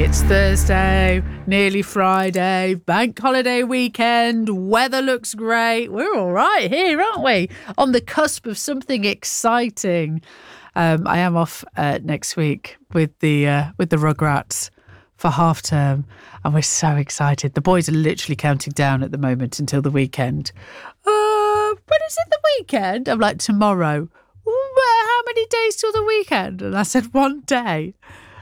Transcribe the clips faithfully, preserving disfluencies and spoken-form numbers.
It's Thursday, nearly Friday, bank holiday weekend, weather looks great. We're all right here, aren't we? On the cusp of something exciting. Um, I am off uh, next week with the uh, with the Rugrats for half term, and we're so excited. The boys are literally counting down at the moment until the weekend. Uh, when is it the weekend? I'm like, tomorrow. Well, how many days till the weekend? And I said, one day.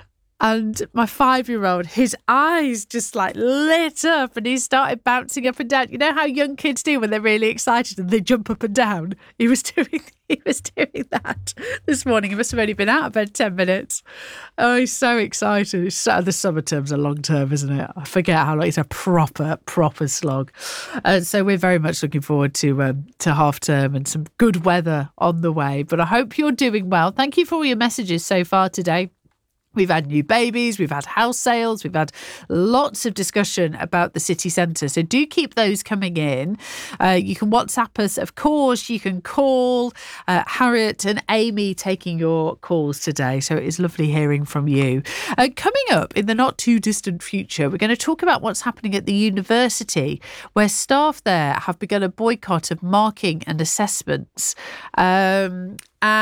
And my five-year-old, his eyes just like lit up and he started bouncing up and down. You know how young kids do when they're really excited and they jump up and down? He was doing he was doing that this morning. He must have only been out of bed ten minutes. Oh, he's so excited. It's so, the summer term's a long term, isn't it? I forget how long. It's a proper, proper slog. And so we're very much looking forward to um, to half term and some good weather on the way. But I hope you're doing well. Thank you for all your messages so far today. We've had new babies, we've had house sales, we've had lots of discussion about the city centre. So do keep those coming in. Uh, you can WhatsApp us, of course. You can call uh, Harriet and Amy taking your calls today. So it is lovely hearing from you. Uh, coming up in the not too distant future, we're going to talk about what's happening at the university, where staff there have begun a boycott of marking and assessments. Um,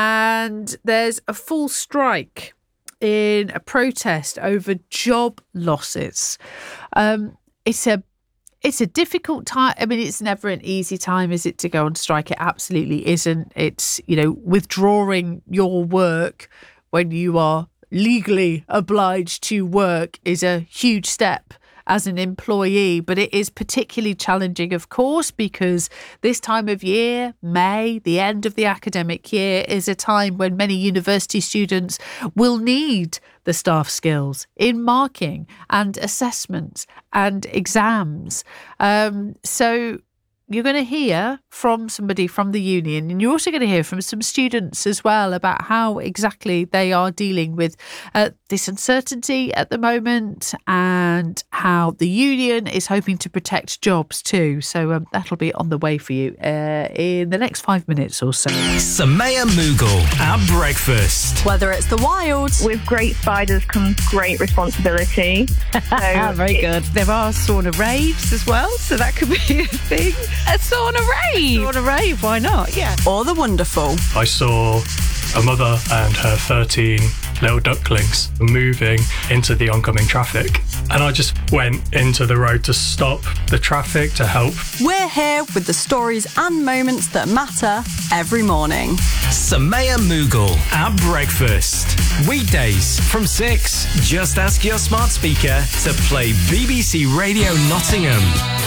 and there's a full strike in a protest over job losses. Um, it's a it's a difficult time. I mean, it's never an easy time, is it, to go on strike? It absolutely isn't. It's, you know, withdrawing your work when you are legally obliged to work is a huge step as an employee, but it is particularly challenging, of course, because this time of year, May, the end of the academic year, is a time when many university students will need the staff skills in marking and assessments and exams. Um, so you're going to hear from somebody from the union, and you're also going to hear from some students as well about how exactly they are dealing with uh, this uncertainty at the moment and how the union is hoping to protect jobs too. So um, that'll be on the way for you uh, in the next five minutes or so. Samaya Mughal at breakfast. Whether it's the wild. With great spiders comes great responsibility. So Very good. There are sauna raves as well, so that could be a thing. A sauna rave. Sauna rave, why not? Yeah. Or the wonderful. I saw a mother and her thirteen little ducklings moving into the oncoming traffic. And I just went into the road to stop the traffic to help. We're here with the stories and moments that matter every morning. Samaya Mughal at breakfast. Weekdays from six. Just ask your smart speaker to play B B C Radio Nottingham.